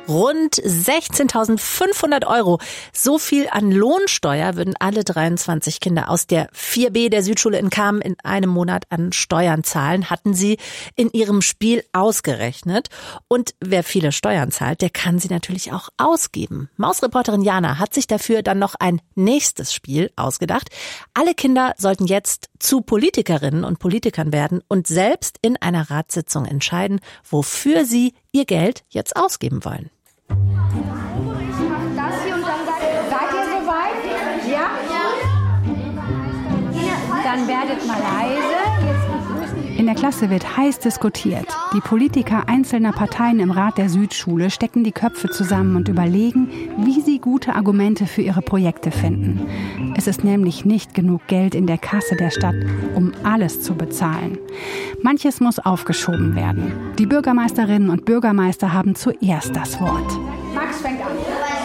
Rund 16.500 €. So viel an Lohnsteuer würden alle 23 Kinder aus der 4b der Südschule in Kamen in einem Monat an Steuern zahlen, hatten sie in ihrem Spiel ausgerechnet. Und wer viele Steuern zahlt, der kann sie natürlich auch ausgeben. Mausreporterin Jana hat sich dafür dann noch ein nächstes Spiel ausgedacht. Alle Kinder sollten jetzt zu Politikerinnen und Politikern werden und selbst in einer Ratssitzung entscheiden, wofür sie ihr Geld jetzt ausgeben wollen. Das hier und dann seid ihr soweit? Ja? Dann werdet mal leise. In der Klasse wird heiß diskutiert. Die Politiker einzelner Parteien im Rat der Südschule stecken die Köpfe zusammen und überlegen, wie sie gute Argumente für ihre Projekte finden. Es ist nämlich nicht genug Geld in der Kasse der Stadt, um alles zu bezahlen. Manches muss aufgeschoben werden. Die Bürgermeisterinnen und Bürgermeister haben zuerst das Wort. Max fängt an.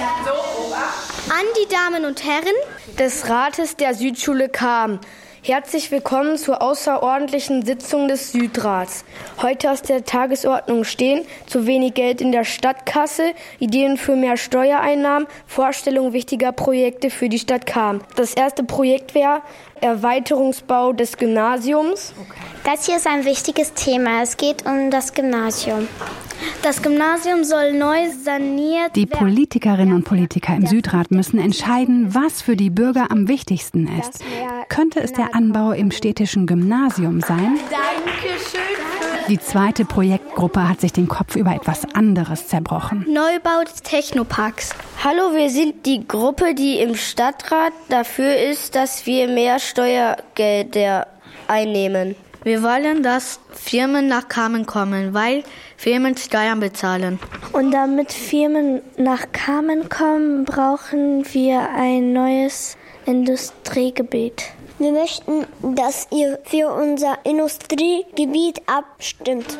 An die Damen und Herren des Rates der Südschule Kamen. Herzlich willkommen zur außerordentlichen Sitzung des Südrats. Heute auf der Tagesordnung stehen zu wenig Geld in der Stadtkasse, Ideen für mehr Steuereinnahmen, Vorstellungen wichtiger Projekte für die Stadt Kamen. Das erste Projekt wäre Erweiterungsbau des Gymnasiums. Das hier ist ein wichtiges Thema. Es geht um das Gymnasium. Das Gymnasium soll neu saniert werden. Die Politikerinnen und Politiker im Südrat müssen entscheiden, was für die Bürger am wichtigsten ist. Könnte es der Anbau im städtischen Gymnasium sein? Dankeschön. Die zweite Projektgruppe hat sich den Kopf über etwas anderes zerbrochen. Neubau des Technoparks. Hallo, wir sind die Gruppe, die im Stadtrat dafür ist, dass wir mehr Steuergelder einnehmen. Wir wollen, dass Firmen nach Kamen kommen, weil Firmen Steuern bezahlen. Und damit Firmen nach Kamen kommen, brauchen wir ein neues Industriegebiet. Wir möchten, dass ihr für unser Industriegebiet abstimmt.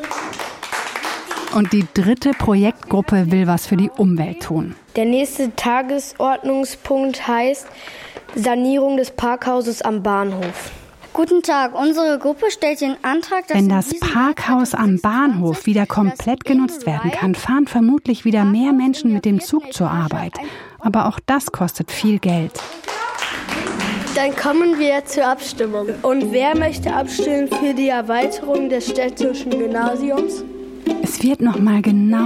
Und die dritte Projektgruppe will was für die Umwelt tun. Der nächste Tagesordnungspunkt heißt Sanierung des Parkhauses am Bahnhof. Guten Tag, unsere Gruppe stellt den Antrag, dass Wenn das Parkhaus am Bahnhof wieder komplett genutzt werden kann, fahren vermutlich wieder mehr Menschen mit dem Zug zur Arbeit. Aber auch das kostet viel Geld. Dann kommen wir zur Abstimmung. Und wer möchte abstimmen für die Erweiterung des städtischen Gymnasiums? Es wird noch mal genau